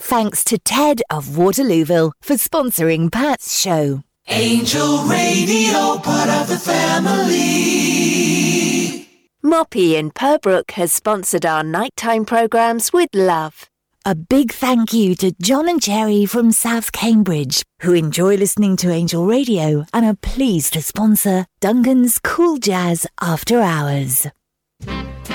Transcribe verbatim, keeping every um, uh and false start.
Thanks to Ted of Waterlooville for sponsoring Pat's show. Angel Radio, part of the family. Moppy in Purbrook has sponsored our nighttime programmes with love. A big thank you to John and Jerry from South Cambridge, who enjoy listening to Angel Radio and are pleased to sponsor Duncan's Cool Jazz After Hours.